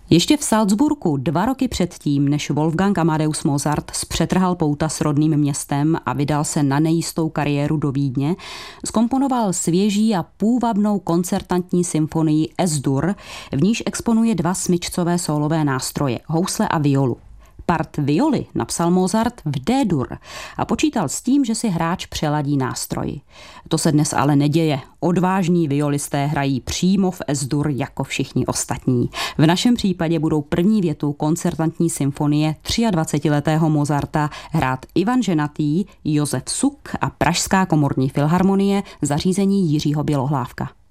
Ještě v Salzburgu 2 roky předtím, než Wolfgang Amadeus Mozart zpřetrhal pouta s rodným městem a vydal se na nejistou kariéru do Vídně, zkomponoval svěží a půvabnou koncertantní symfonii Es-Dur, v níž exponuje 2 smyčcové sólové nástroje, housle a violu. Part violy napsal Mozart v D-dur a počítal s tím, že si hráč přeladí nástroj. To se dnes ale neděje. Odvážní violisté hrají přímo v Es-dur jako všichni ostatní. V našem případě budou první větu koncertantní symfonie 23letého Mozarta hrát Ivan Ženatý, Josef Suk a Pražská komorní filharmonie za řízení Jiřího Bělohlávka.